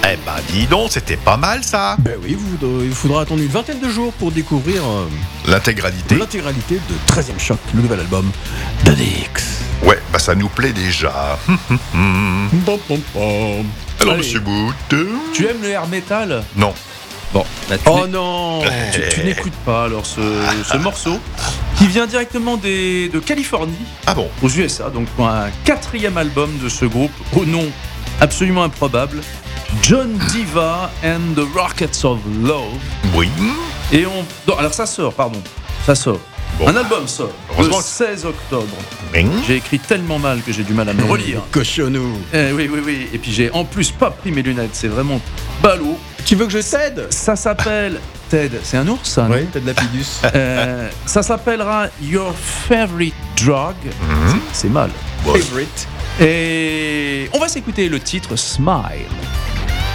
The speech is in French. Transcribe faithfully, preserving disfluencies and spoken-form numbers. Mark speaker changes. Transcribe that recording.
Speaker 1: Eh ben dis donc, c'était pas mal ça.
Speaker 2: Ben oui, vous, il faudra attendre une vingtaine de jours pour découvrir euh,
Speaker 1: L'intégralité.
Speaker 2: l'intégralité de treizième Choc, le nouvel album de D X.
Speaker 1: Ouais, bah ça nous plaît déjà.
Speaker 2: Pom, pom, pom.
Speaker 1: Alors
Speaker 3: Allez.
Speaker 1: monsieur Boot.
Speaker 3: Tu aimes le air metal?
Speaker 1: Non.
Speaker 3: Bon, bah, tu
Speaker 2: Oh
Speaker 3: n'é-
Speaker 2: non.
Speaker 3: tu, tu n'écoutes pas alors ce, ce morceau qui vient directement des, de Californie
Speaker 1: Ah bon?
Speaker 3: aux U S A, donc pour un quatrième album de ce groupe au nom absolument improbable, John Diva and the Rockets of Love.
Speaker 1: Oui.
Speaker 3: Et on, non, alors ça sort, pardon, ça sort.
Speaker 1: Bon.
Speaker 3: Un album sort le
Speaker 1: Heureusement que-
Speaker 3: seize octobre.
Speaker 1: Oui.
Speaker 3: J'ai écrit tellement mal que j'ai du mal à me relire.
Speaker 2: Cochonou.
Speaker 3: Eh oui, oui, oui. Et puis j'ai en plus pas pris mes lunettes, c'est vraiment ballot.
Speaker 2: Tu veux que je t'aide?
Speaker 3: Ça s'appelle Ted. C'est un ours, ça, non?
Speaker 2: Oui, t'as de la pidus.
Speaker 3: Euh, ça s'appellera Your Favorite Drug. C'est- C'est mal.
Speaker 2: Favorite.
Speaker 3: Et on va s'écouter le titre Smile.